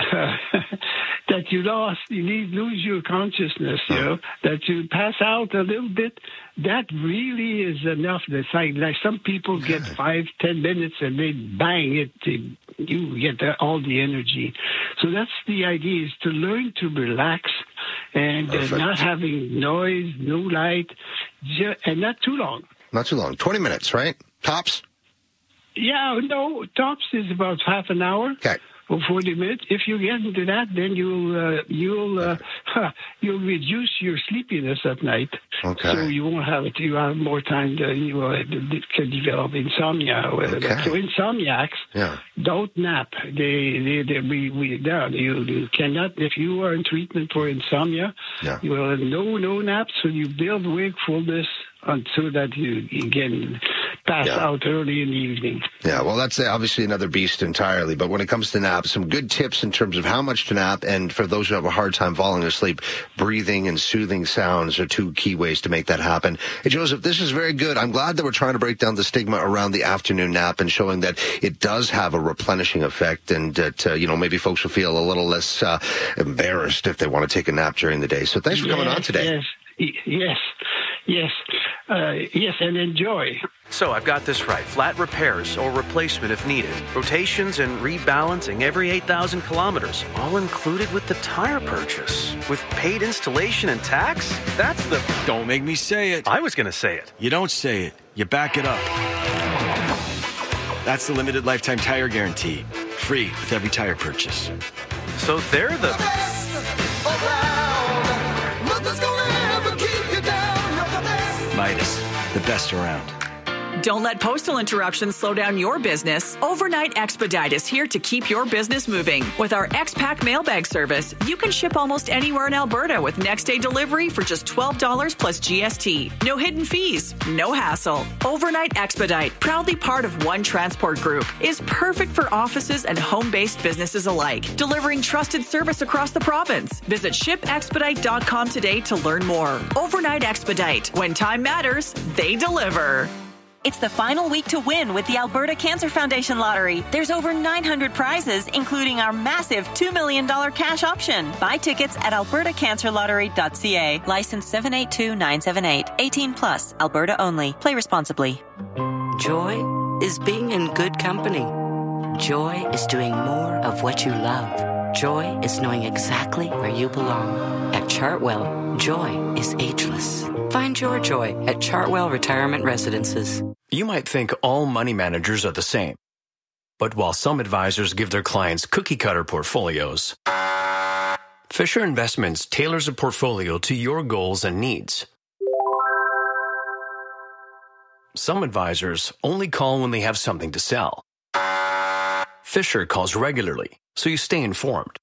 that you lost, you need lose your consciousness, you know, that you pass out a little bit. That really is enough. It's like, like some people get five, ten minutes, and they bang it. They, you get the, all the energy. So that's the idea: is to learn to relax and uh, not having noise, no light, just, and not too long. Not too long. Twenty minutes, right? Tops? Yeah, no, tops is about half an hour. Okay. Or forty minutes. If you get into that, then you'll uh, you'll uh, huh, you'll reduce your sleepiness at night. Okay. So you won't have it. You have more time. To, you uh, can develop insomnia. Okay. So insomniacs yeah. don't nap. They they, they we we down. You, you cannot if you are in treatment for insomnia. Yeah. You will no no naps. So you build wakefulness so that you, you can pass yeah. out early in the evening. Yeah, well, that's obviously another beast entirely. But when it comes to naps, some good tips in terms of how much to nap. And for those who have a hard time falling asleep, breathing and soothing sounds are two key ways to make that happen. Hey, Joseph, this is very good. I'm glad that we're trying to break down the stigma around the afternoon nap and showing that it does have a replenishing effect, and that, uh, you know, maybe folks will feel a little less uh, embarrassed if they want to take a nap during the day. So thanks for yes, coming on today. Yes, yes, yes, uh, yes, and enjoy. So I've got this right. Flat repairs or replacement if needed. Rotations and rebalancing every eight thousand kilometers. All included with the tire purchase. With paid installation and tax? That's the... Don't make me say it. I was going to say it. You don't say it. You back it up. That's the limited lifetime tire guarantee. Free with every tire purchase. So they're the... Midas, the best around. Don't let postal interruptions slow down your business. Overnight Expedite is here to keep your business moving. With our X-Pack mailbag service, you can ship almost anywhere in Alberta with next-day delivery for just twelve dollars plus G S T. No hidden fees, no hassle. Overnight Expedite, proudly part of One Transport Group, is perfect for offices and home-based businesses alike, delivering trusted service across the province. Visit ship expedite dot com today to learn more. Overnight Expedite. When time matters, they deliver. It's the final week to win with the Alberta Cancer Foundation Lottery. There's over nine hundred prizes, including our massive two million dollars cash option. Buy tickets at alberta cancer lottery dot c a. License seven eight two nine seven eight. eighteen plus. Alberta only. Play responsibly. Joy is being in good company. Joy is doing more of what you love. Joy is knowing exactly where you belong. At Chartwell, joy is ageless. Find your joy at Chartwell Retirement Residences. You might think all money managers are the same. But while some advisors give their clients cookie-cutter portfolios, Fisher Investments tailors a portfolio to your goals and needs. Some advisors only call when they have something to sell. Fisher calls regularly, so you stay informed.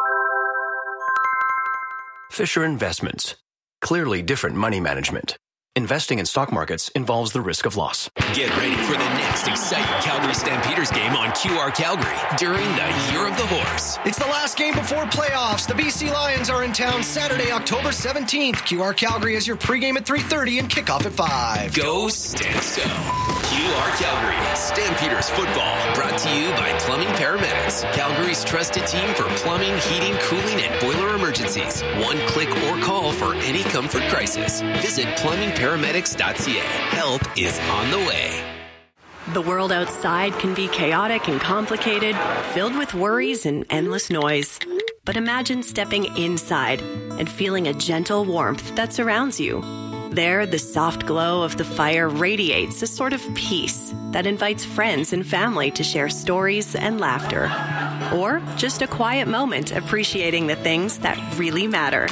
Fisher Investments. Clearly different money management. Investing in stock markets involves the risk of loss. Get ready for the next exciting Calgary Stampeders game on Q R Calgary during the Year of the Horse. It's the last game before playoffs. The B C Lions are in town Saturday, October seventeenth. Q R Calgary is your pregame at three thirty and kickoff at five. Go Stanso. Q R Calgary Stampeders football brought to you by Plumbing Paramedics, Calgary's trusted team for plumbing, heating, cooling, and boiler emergencies. One click or call for any comfort crisis. Visit plumbing paramedics dot c a. Help is on the way. The world outside can be chaotic and complicated, filled with worries and endless noise. But imagine stepping inside and feeling a gentle warmth that surrounds you. There, the soft glow of the fire radiates a sort of peace that invites friends and family to share stories and laughter. Or just a quiet moment appreciating the things that really matter.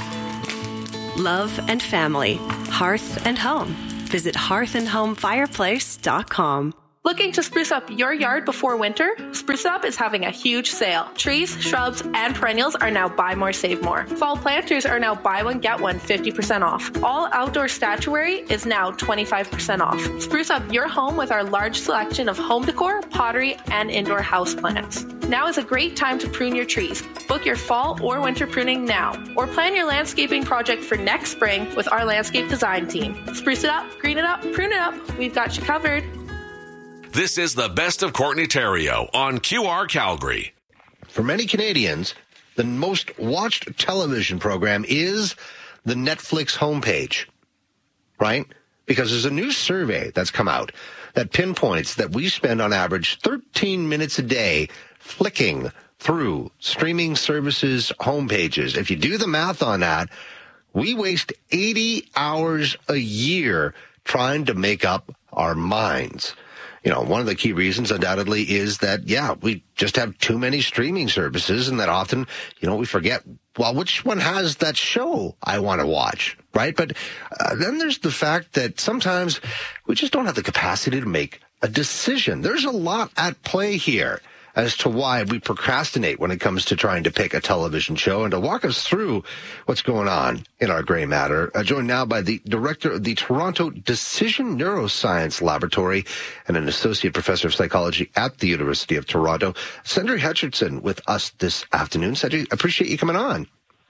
Love and family, hearth and home. Visit hearth and home fireplace dot com. Looking to spruce up your yard before winter? Spruce Up is having a huge sale. Trees, shrubs, and perennials are now buy more, save more. Fall planters are now buy one, get one fifty percent off. All outdoor statuary is now twenty-five percent off. Spruce up your home with our large selection of home decor, pottery, and indoor houseplants. Now is a great time to prune your trees. Book your fall or winter pruning now, or plan your landscaping project for next spring with our landscape design team. Spruce it up, green it up, prune it up. We've got you covered. This is the Best of Courtney Theriault on Q R Calgary. For many Canadians, the most watched television program is the Netflix homepage, right? Because there's a new survey that's come out that pinpoints that we spend on average thirteen minutes a day flicking through streaming services homepages. If you do the math on that, we waste eighty hours a year trying to make up our minds. You know, one of the key reasons undoubtedly is that, yeah, we just have too many streaming services, and that often, you know, we forget, well, which one has that show I want to watch, right? But uh, then there's the fact that sometimes we just don't have the capacity to make a decision. There's a lot at play here as to why we procrastinate when it comes to trying to pick a television show. And to walk us through what's going on in our gray matter, uh, joined now by the director of the Toronto Decision Neuroscience Laboratory and an associate professor of psychology at the University of Toronto, Sundari Hutchinson, with us this afternoon. Sundari, appreciate you coming on.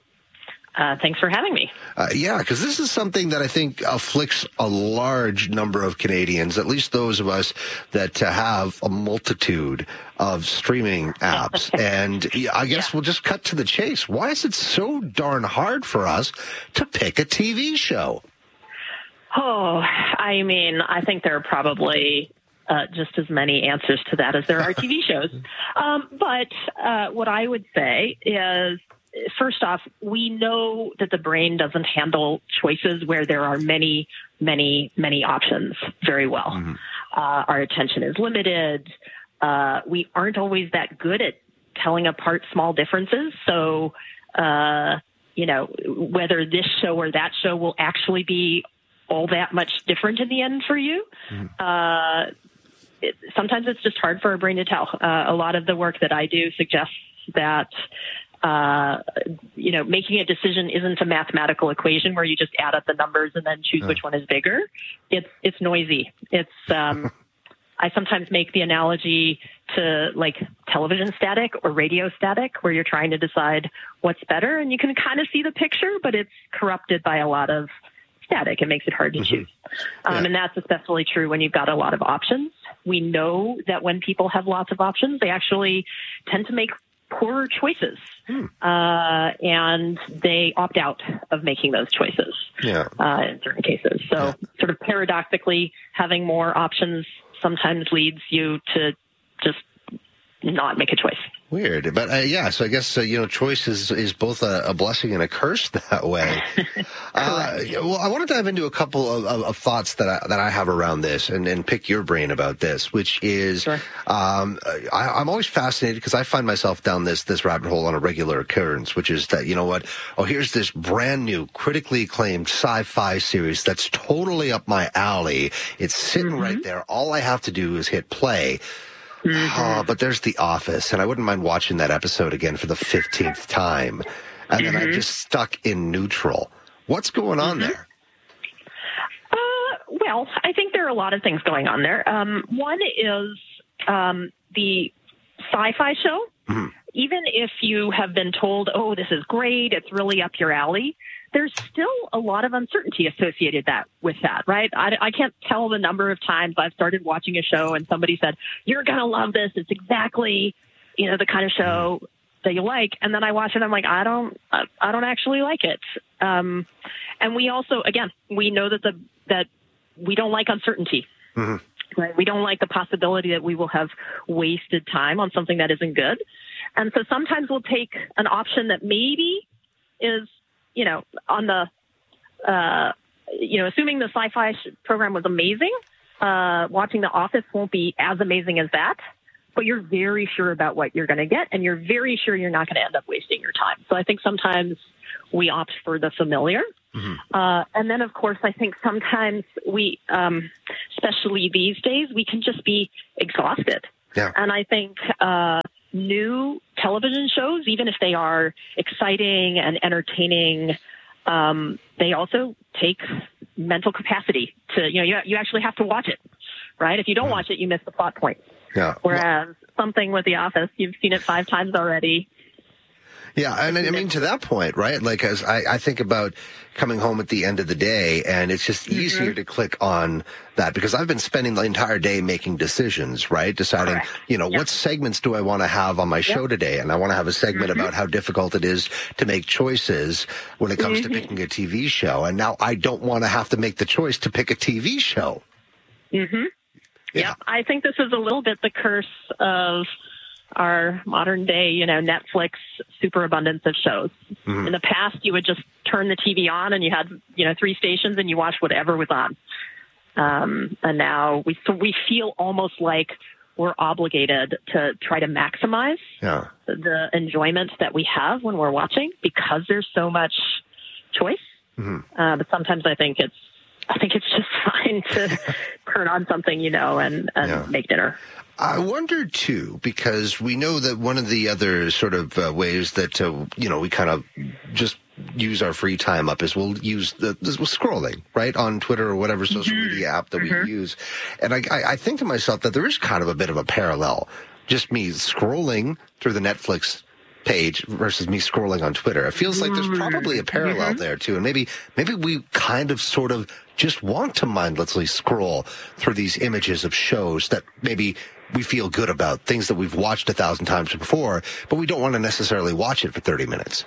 Uh, thanks for having me. Uh, yeah, because this is something that I think afflicts a large number of Canadians, at least those of us that uh, have a multitude of streaming apps. And I guess yeah. we'll just cut to the chase. Why is it so darn hard for us to pick a T V show? Oh, I mean, I think there are probably uh, just as many answers to that as there are T V shows. Um, but uh, what I would say is, first off, we know that the brain doesn't handle choices where there are many, many, many options very well. Mm-hmm. Uh, our attention is limited. Uh, we aren't always that good at telling apart small differences. So, uh, you know, whether this show or that show will actually be all that much different in the end for you. Mm-hmm. Uh, it, sometimes it's just hard for our brain to tell. Uh, a lot of the work that I do suggests that Uh, you know, making a decision isn't a mathematical equation where you just add up the numbers and then choose yeah. which one is bigger. It's it's noisy. It's um, I sometimes make the analogy to like television static or radio static, where you're trying to decide what's better, and you can kind of see the picture, but it's corrupted by a lot of static. It makes it hard to mm-hmm. choose, um, yeah. and that's especially true when you've got a lot of options. We know that when people have lots of options, they actually tend to make poorer choices, hmm. uh, and they opt out of making those choices yeah. uh, in certain cases. So yeah. sort of paradoxically, having more options sometimes leads you to just not make a choice. Weird. But uh, yeah, so I guess, uh, you know, choice is, is both a, a blessing and a curse that way. uh, well, I want to dive into a couple of, of, of thoughts that I, that I have around this and, and pick your brain about this, which is, sure. um, I, I'm always fascinated because I find myself down this, this rabbit hole on a regular occurrence, which is that, you know what, oh, here's this brand new, critically acclaimed sci-fi series that's totally up my alley. It's sitting mm-hmm. right there. All I have to do is hit play. Mm-hmm. Oh, but there's The Office, and I wouldn't mind watching that episode again for the fifteenth time. And mm-hmm. then I'm just stuck in neutral. What's going on mm-hmm. there? Uh, Well, I think there are a lot of things going on there. Um, one is um, the sci-fi show. Mm-hmm. Even if you have been told, oh, this is great, it's really up your alley, there's still a lot of uncertainty associated that with that, right? I, I can't tell the number of times I've started watching a show and somebody said, you're going to love this. It's exactly, you know, the kind of show that you like. And then I watch it and I'm like, I don't, I, I don't actually like it. Um, and we also, again, we know that the, that we don't like uncertainty. Mm-hmm. Right? We don't like the possibility that we will have wasted time on something that isn't good. And so sometimes we'll take an option that maybe is, you know, on the, uh, you know, assuming the sci-fi sh- program was amazing, uh, watching The Office won't be as amazing as that, but you're very sure about what you're going to get, and you're very sure you're not going to end up wasting your time. So I think sometimes we opt for the familiar. Mm-hmm. Uh, and then, of course, I think sometimes we, um, especially these days, we can just be exhausted. Yeah. And I think uh, new television shows, even if they are exciting and entertaining, um, they also take mental capacity to, you know, you, you actually have to watch it, right? If you don't mm-hmm. watch it, you miss the plot point. Yeah. Whereas well, something with The Office, you've seen it five times already. Yeah, and I mean, to that point, right? Like, as I, I think about coming home at the end of the day, and it's just mm-hmm. easier to click on that because I've been spending the entire day making decisions, right? Deciding, Correct. you know, yep. what segments do I want to have on my yep. show today? And I want to have a segment mm-hmm. about how difficult it is to make choices when it comes mm-hmm. to picking a T V show. And now I don't want to have to make the choice to pick a T V show. Mm-hmm. Yeah. yeah, I think this is a little bit the curse of our modern day, you know, Netflix superabundance of shows. Mm-hmm. In the past, you would just turn the T V on and you had, you know, three stations and you watched whatever was on. Um, and now we so we feel almost like we're obligated to try to maximize yeah. the enjoyment that we have when we're watching because there's so much choice. Mm-hmm. Uh, but sometimes I think it's I think it's just fine to turn on something, you know, and, and yeah. make dinner. I wonder, too, because we know that one of the other sort of uh, ways that, uh, you know, we kind of just use our free time up is we'll use the this, we'll scrolling, right, on Twitter or whatever social mm-hmm. media app that mm-hmm. we use. And I, I, I think to myself that there is kind of a bit of a parallel, just me scrolling through the Netflix page versus me scrolling on Twitter. It feels like there's probably a parallel mm-hmm. there, too. And maybe maybe we kind of sort of just want to mindlessly scroll through these images of shows that maybe we feel good about, things that we've watched a thousand times before, but we don't want to necessarily watch it for thirty minutes.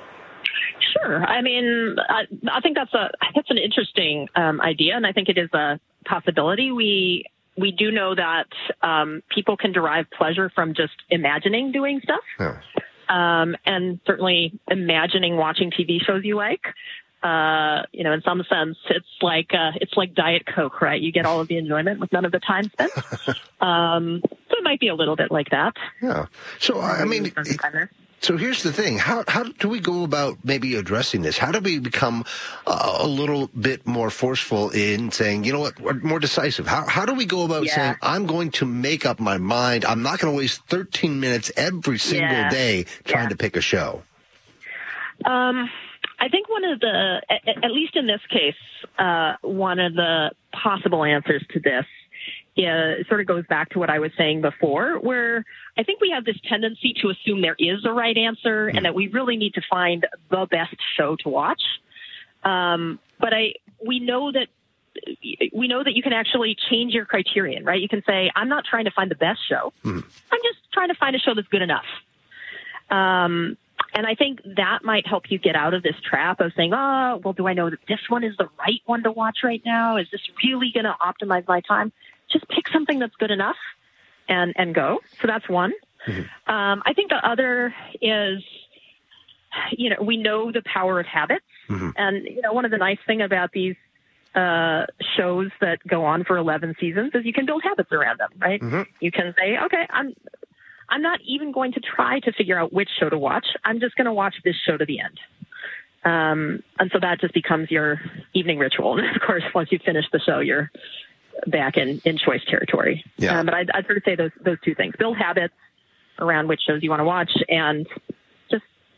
Sure. I mean, I, I think that's a that's an interesting um, idea, and I think it is a possibility. We we do know that um, people can derive pleasure from just imagining doing stuff, yeah. um, and certainly imagining watching T V shows you like. Uh, you know, in some sense, it's like uh, it's like Diet Coke, right? You get all of the enjoyment with none of the time spent. um, so it might be a little bit like that. Yeah. So I mean, it, so here's the thing: how how do we go about maybe addressing this? How do we become uh, a little bit more forceful in saying, you know what, we're more decisive? How how do we go about yeah. saying, I'm going to make up my mind. I'm not going to waste thirteen minutes every single yeah. day trying yeah. to pick a show. Um. I think one of the, at least in this case, uh, one of the possible answers to this is, sort of goes back to what I was saying before, where I think we have this tendency to assume there is a right answer and that we really need to find the best show to watch. Um, but I, we know that we know that you can actually change your criterion, right? You can say, I'm not trying to find the best show. Mm. I'm just trying to find a show that's good enough. Um, And I think that might help you get out of this trap of saying, oh, well, do I know that this one is the right one to watch right now? Is this really going to optimize my time? Just pick something that's good enough and, and go. So that's one. Mm-hmm. Um, I think the other is, you know, we know the power of habits. Mm-hmm. And, you know, one of the nice thing about these uh, shows that go on for eleven seasons is you can build habits around them, right? Mm-hmm. You can say, okay, I'm... I'm not even going to try to figure out which show to watch. I'm just going to watch this show to the end. Um, and so that just becomes your evening ritual. And of course, once you finish the show, you're back in, in choice territory. Yeah. Um, but I'd, I'd sort of say those, those two things, build habits around which shows you want to watch and just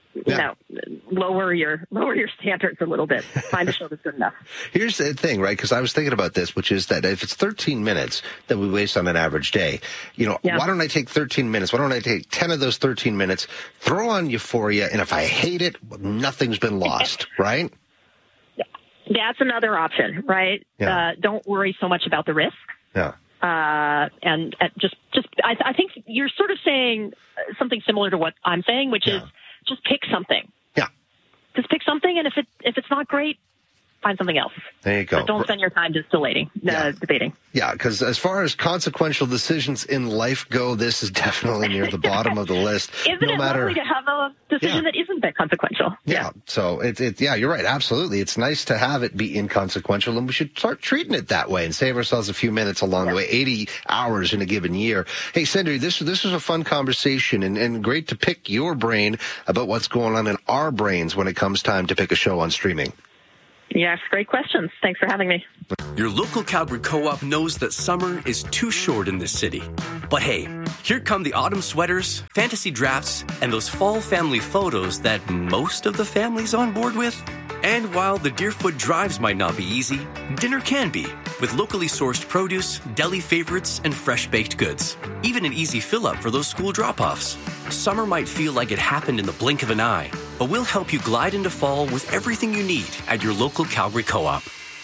you Yeah. know, lower your lower your standards a little bit. Find a show that's good enough. Here's the thing, right? Because I was thinking about this, which is that if it's thirteen minutes that we waste on an average day, you know, Yeah. why don't I take thirteen minutes? Why don't I take ten of those thirteen minutes, throw on Euphoria, and if I hate it, nothing's been lost, right? That's another option, right? Yeah. Uh, don't worry so much about the risk. Yeah. Uh, and uh, just, just, I, I think you're sort of saying something similar to what I'm saying, which is just pick something. Yeah. Just pick something, and if it if it's not great, find something else. There you go. But don't spend your time just debating. Uh, debating. Yeah, because as far as consequential decisions in life go, this is definitely near the bottom of the list. Isn't no it matter, lovely to have a decision that isn't that consequential? Yeah. So it's it, yeah, you're right. Absolutely. It's nice to have it be inconsequential, and we should start treating it that way and save ourselves a few minutes along the way. eighty hours in a given year. Hey, Sandra, this, this was a fun conversation and, and great to pick your brain about what's going on in our brains when it comes time to pick a show on streaming. Yes, great questions. Thanks for having me. Your local Calgary Co-op knows that summer is too short in this city. But hey, here come the autumn sweaters, fantasy drafts, and those fall family photos that most of the family's on board with. And while the Deerfoot drives might not be easy, dinner can be, with locally sourced produce, deli favorites, and fresh-baked goods. Even an easy fill-up for those school drop-offs. Summer might feel like it happened in the blink of an eye, but we'll help you glide into fall with everything you need at your local Calgary Co-op.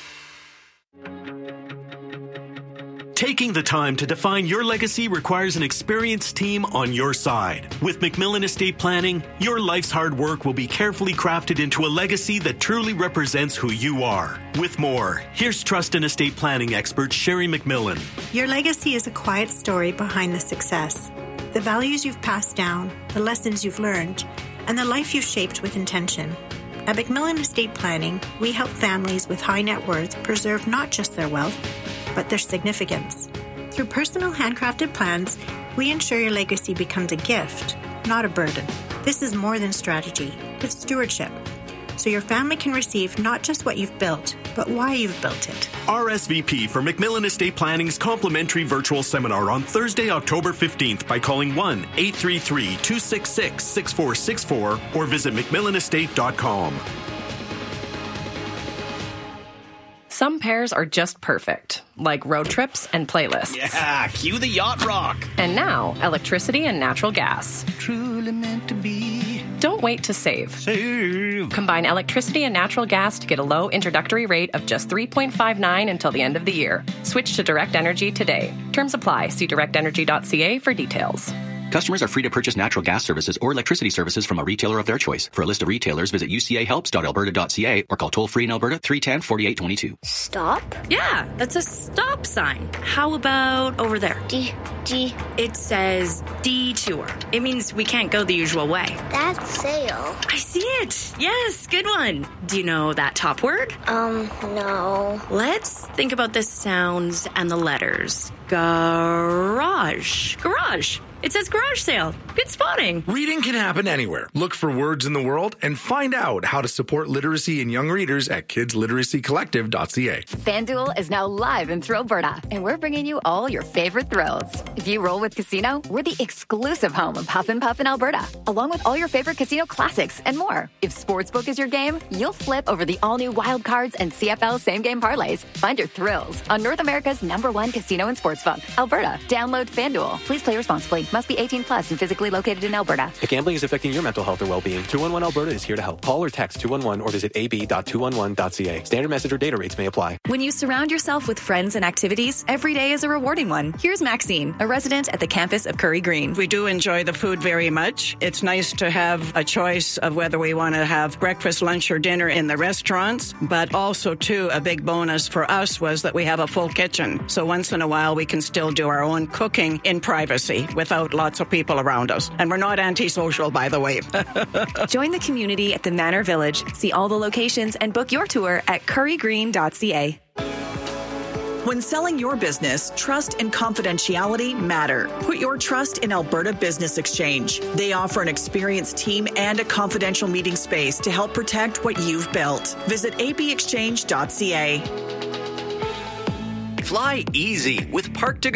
Taking the time to define your legacy requires an experienced team on your side. With McMillan Estate Planning, your life's hard work will be carefully crafted into a legacy that truly represents who you are. With more, here's Trust and Estate Planning expert Sherry McMillan. Your legacy is a quiet story behind the success. The values you've passed down, the lessons you've learned, and the life you've shaped with intention. At McMillan Estate Planning, we help families with high net worth preserve not just their wealth, but their significance. Through personal handcrafted plans, we ensure your legacy becomes a gift, not a burden. This is more than strategy, it's stewardship. So your family can receive not just what you've built, but why you've built it. R S V P for McMillan Estate Planning's complimentary virtual seminar on Thursday, October fifteenth by calling one eight three three, two six six, six four six four or visit mcmillan estate dot com. Some pairs are just perfect, like road trips and playlists. Yeah, cue the yacht rock. And now, electricity and natural gas. Truly meant to be. Don't wait to save. Save. Combine electricity and natural gas to get a low introductory rate of just three point five nine until the end of the year. Switch to Direct Energy today. Terms apply. See direct energy dot c a for details. Customers are free to purchase natural gas services or electricity services from a retailer of their choice. For a list of retailers, visit u c a helps dot alberta dot c a or call toll-free in Alberta three one zero, four eight two two. Stop? Yeah, that's a stop sign. How about over there? D, D. It says detour. It means we can't go the usual way. That's sail. I see it. Yes, good one. Do you know that top word? Um, no. Let's think about the sounds and the letters. Garage. Garage. It says garage sale. Good spotting. Reading can happen anywhere. Look for words in the world and find out how to support literacy in young readers at kids literacy collective dot c a. FanDuel is now live in Thrillberta, and we're bringing you all your favorite thrills. If you roll with Casino, we're the exclusive home of Huff and Puff in Alberta, along with all your favorite casino classics and more. If Sportsbook is your game, you'll flip over the all-new Wild Cards and C F L same-game parlays. Find your thrills on North America's number one casino and sportsbook, Alberta. Download FanDuel. Please play responsibly. Must be eighteen plus and physically located in Alberta. If gambling is affecting your mental health or well-being, two one one Alberta is here to help. Call or text two one one or visit a b dot two one one dot c a. Standard message or data rates may apply. When you surround yourself with friends and activities, every day is a rewarding one. Here's Maxine, a resident at the campus of Curry Green. We do enjoy the food very much. It's nice to have a choice of whether we want to have breakfast, lunch, or dinner in the restaurants, but also, too, a big bonus for us was that we have a full kitchen. So once in a while, we can still do our own cooking in privacy without lots of people around us. And we're not antisocial, by the way. Join the community at the Manor Village. See all the locations and book your tour at curry green dot c a. When selling your business, trust and confidentiality matter. Put your trust in Alberta Business Exchange. They offer an experienced team and a confidential meeting space to help protect what you've built. Visit a b exchange dot c a. Fly easy with Park to Go.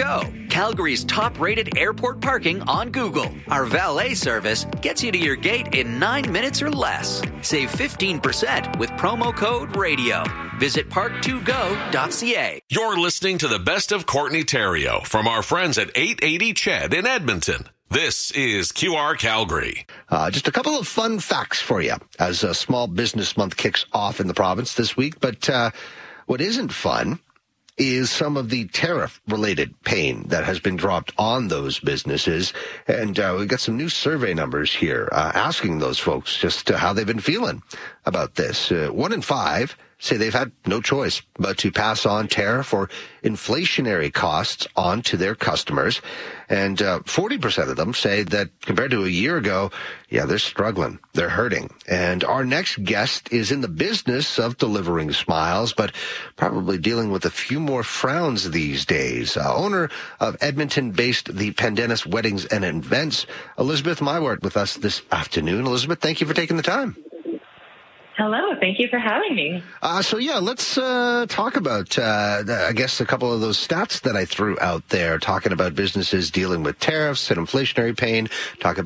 Calgary's top-rated airport parking on Google. Our valet service gets you to your gate in nine minutes or less. Save fifteen percent with promo code RADIO. Visit park two go dot c a. You're listening to the best of Courtney Theriault from our friends at eight eighty C H E D in Edmonton. This is Q R Calgary. Uh, just a couple of fun facts for you as a Small Business Month kicks off in the province this week. But uh, what isn't fun is some of the tariff-related pain that has been dropped on those businesses. And uh, we've got some new survey numbers here uh, asking those folks just uh, how they've been feeling about this. Uh, one in five say they've had no choice but to pass on tariff or inflationary costs on to their customers. And uh, forty percent of them say that compared to a year ago, yeah, they're struggling. They're hurting. And our next guest is in the business of delivering smiles, but probably dealing with a few more frowns these days. Uh, owner of Edmonton-based The Pendennis Weddings and Events, Elizabeth Mywart, with us this afternoon. Elizabeth, thank you for taking the time. Hello, thank you for having me. Uh, so, yeah, let's uh, talk about, uh, I guess, a couple of those stats that I threw out there, talking about businesses dealing with tariffs and inflationary pain, talk about